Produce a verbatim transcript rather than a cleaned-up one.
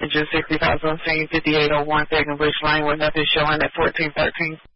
Images, sixty-five oh scene, fifty-eight oh one Second Bush Lane, with nothing showing at fourteen thirteen.